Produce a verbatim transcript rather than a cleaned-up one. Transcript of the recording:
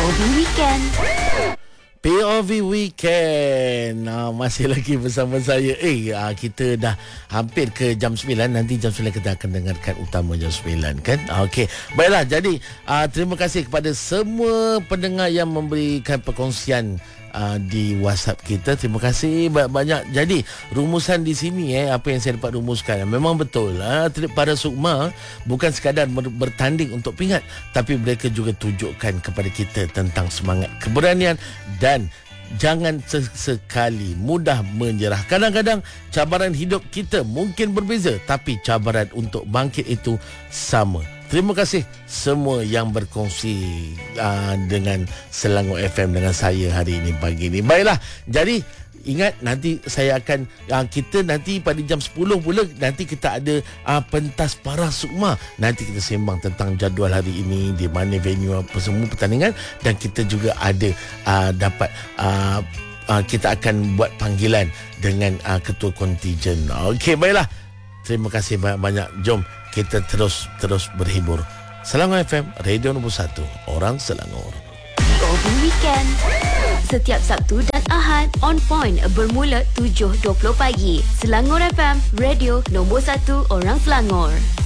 O V Weekend. P O V Weekend ah, masih lagi bersama saya. Eh ah, kita dah hampir ke jam sembilan. Nanti jam sembilan kita akan dengarkan utama jam sembilan kan. ah, Okey, baiklah. Jadi ah, terima kasih kepada semua pendengar yang memberikan perkongsian Uh, di WhatsApp kita. Terima kasih banyak-banyak. Jadi rumusan di sini eh apa yang saya dapat rumuskan memang betul. Uh, para sukma bukan sekadar ber- bertanding untuk pingat, tapi mereka juga tunjukkan kepada kita tentang semangat keberanian dan jangan sesekali mudah menyerah. Kadang-kadang cabaran hidup kita mungkin berbeza, tapi cabaran untuk bangkit itu sama. Terima kasih semua yang berkongsi uh, dengan Selangor F M dengan saya hari ini pagi ini. Baiklah, jadi ingat nanti saya akan uh, kita nanti pada jam sepuluh pula nanti kita ada uh, pentas para sukma. Nanti kita sembang tentang jadual hari ini, di mana venue apa semua pertandingan, dan kita juga ada uh, dapat uh, uh, kita akan buat panggilan dengan uh, ketua kontijen. Okey, baiklah. Terima kasih banyak-banyak. Jom kita terus terus berhibur. Selangor F M, radio nombor satu, orang Selangor. O V Weekend. Setiap Sabtu dan Ahad on point bermula tujuh dua puluh pagi. Selangor F M, radio nombor satu, orang Selangor.